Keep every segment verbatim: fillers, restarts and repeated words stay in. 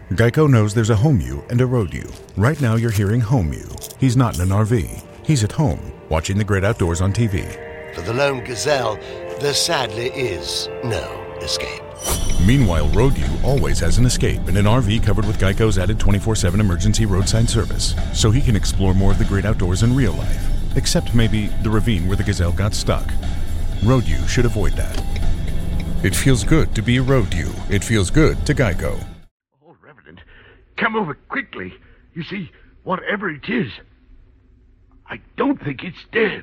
Geico knows there's a home you and a road you. Right now you're hearing home you. He's not in an R V. He's at home, watching the great outdoors on T V. For the lone gazelle, there sadly is no escape. Meanwhile, road you always has an escape in an R V covered with Geico's added twenty-four seven emergency roadside service, so he can explore more of the great outdoors in real life, except maybe the ravine where the gazelle got stuck. Road you should avoid that. It feels good to be a road you. It feels good to Geico. Oh, Reverend, come over quickly. You see, whatever it is, I don't think it's dead.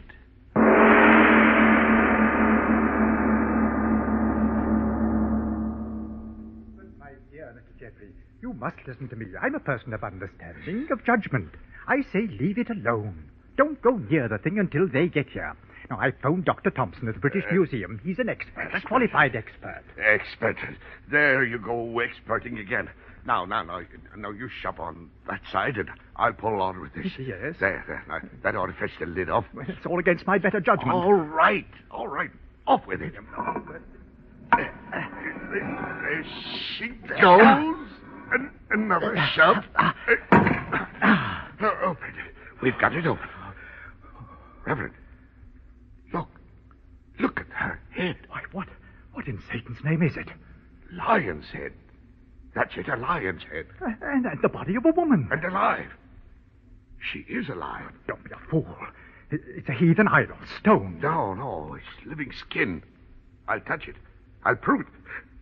My dear Mister Jeffrey, you must listen to me. I'm a person of understanding, of judgment. I say leave it alone. Don't go near the thing until they get here. Now, I phoned Doctor Thompson at the British uh, Museum. He's an expert, expert, a qualified expert. Expert. There you go, experting again. Now, now, now, now, you shove on that side, and I'll pull on with this. Yes? There, there. Now, that ought to fetch the lid off. Well, it's all against my better judgment. All right, all right. Off with it. There, there she goes. An- another shove. Uh, open. We've got it open. Reverend, look. Look at her head. Why, what, what in Satan's name is it? Lion's head. That's it, a lion's head. Uh, and, and the body of a woman. And alive. She is alive. Don't be a fool. It, it's a heathen idol, stone. No, no, it's living skin. I'll touch it. I'll prove it.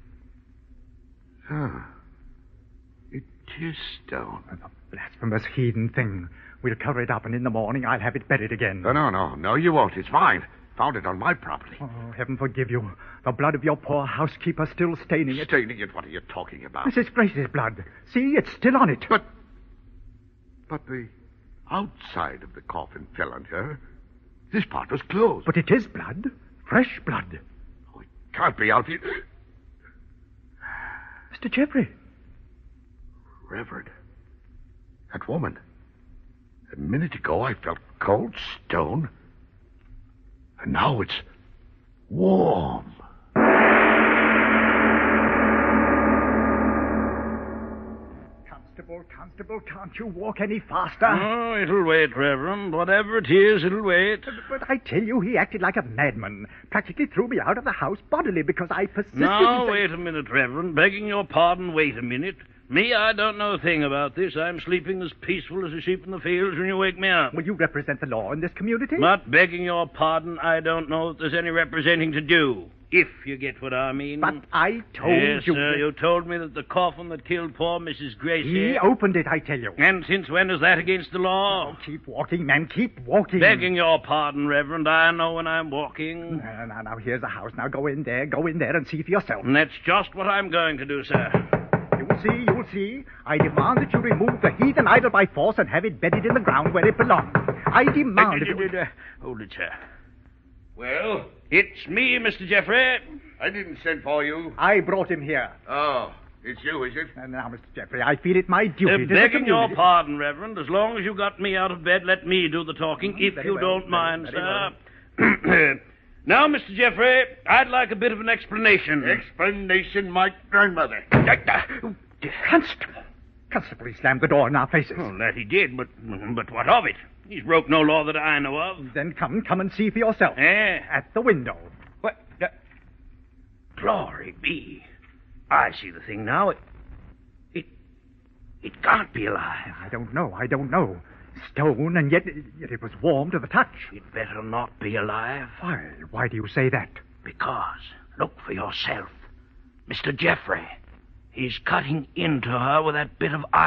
Ah, it is stone. A blasphemous heathen thing. We'll cover it up, and in the morning I'll have it buried again. No, no, no. No, you won't. It's mine. Found it on my property. Oh, heaven forgive you. The blood of your poor housekeeper still staining it. Staining it? What are you talking about? Missus Grace's blood. See, it's still on it. But... But the outside of the coffin fell on her. This part was closed. But it is blood. Fresh blood. Oh, it can't be, Alfie. Mister Jeffrey. Reverend. That woman. A minute ago I felt cold stone. And now it's warm. Constable, Constable, can't you walk any faster? Oh, it'll wait, Reverend. Whatever it is, it'll wait. But, but I tell you, he acted like a madman. Practically threw me out of the house bodily because I persisted Now, in saying... wait a minute, Reverend. Begging your pardon, wait a minute. Me, I don't know a thing about this. I'm sleeping as peaceful as a sheep in the fields when you wake me up. Will you represent the law in this community? But begging your pardon, I don't know that there's any representing to do, if you get what I mean. But I told yes, you... Yes, sir, you told me that the coffin that killed poor Missus Grace... He opened it, I tell you. And since when is that against the law? Oh, keep walking, man, keep walking. Begging your pardon, Reverend, I know when I'm walking. Now, now, now, here's the house. Now go in there, go in there and see for yourself. And that's just what I'm going to do, sir. You'll see, you'll see. I demand that you remove the heathen idol by force and have it buried in the ground where it belongs. I demand that you... Hold it, sir. Well? It's me, Mister Jeffrey. I didn't send for you. I brought him here. Oh, it's you, is it? And now, Mister Jeffrey, I feel it my duty Uh, to the begging your community. pardon, Reverend, as long as you got me out of bed, let me do the talking, if Very you well, don't very- mind, very sir. Now, Mister Jeffrey, I'd like a bit of an explanation. Explanation, my grandmother. Constable. Constable, he slammed the door in our faces. Well, that he did, but but what of it? He's broke no law that I know of. Then come, come and see for yourself. Eh? At the window. What? Uh, glory be. I see the thing now. It, it, it can't be alive. I don't know, I don't know. Stone, and yet, yet it was warm to the touch. It better not be alive. Why, why do you say that? Because, look for yourself. Mister Jeffrey, he's cutting into her with that bit of iron.